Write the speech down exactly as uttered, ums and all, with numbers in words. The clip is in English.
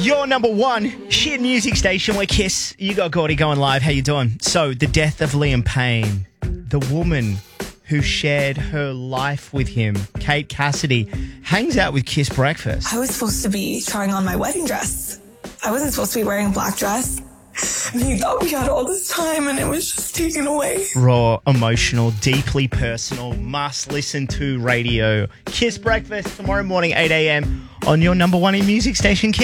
Your number one hit music station where Kiss. You got Gordy going live. How you doing? So, the death of Liam Payne, the woman who shared her life with him, Kate Cassidy, hangs out with Kiss Breakfast. I was supposed to be trying on my wedding dress. I wasn't supposed to be wearing a black dress. And he thought we had all this time and it was just taken away. Raw, emotional, deeply personal, must listen to radio. Kiss Breakfast tomorrow morning, eight a.m. on your number one in music station, Kiss.